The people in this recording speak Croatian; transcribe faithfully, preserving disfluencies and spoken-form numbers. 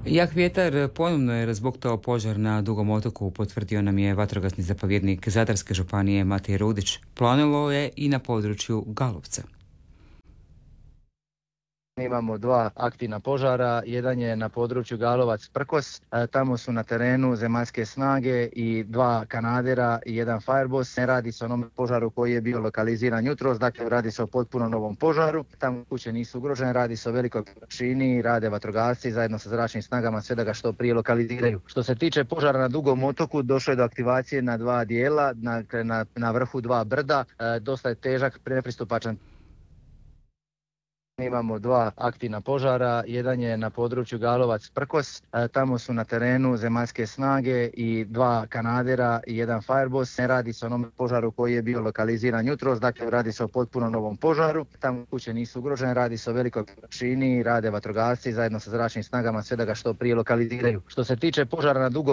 Jak vjetar ponovno je razbuktao požar na Dugom otoku, potvrdio nam je vatrogasni zapovjednik Zadarske županije Matej Rudić. Planilo je i na području Galovca. Imamo dva aktivna požara, jedan je na području Galovac-Prkos, tamo su na terenu zemaljske snage i dva kanadera i jedan Fireboss. Ne radi se o onom požaru koji je bio lokaliziran jutros, dakle radi se o potpuno novom požaru. Tamo kuće nisu ugrožene, radi se o velikoj površini, rade vatrogasci zajedno sa zračnim snagama sve da ga što prije lokaliziraju. Što se tiče požara na Dugom otoku, došlo je do aktivacije na dva dijela, na, na, na vrhu dva brda, e, dosta je težak, nepristupačan. Imamo dva aktivna požara, jedan je na području Galovac-Prkos, tamo su na terenu zemaljske snage i dva kanadera i jedan Fireboss. Ne radi se o onom požaru koji je bio lokaliziran jutros, dakle radi se o potpuno novom požaru. Tamo kuće nisu ugrožene, radi se o velikoj površini, rade vatrogasci zajedno sa zračnim snagama sve da ga što prije lokaliziraju. Što se tiče požara na Dugom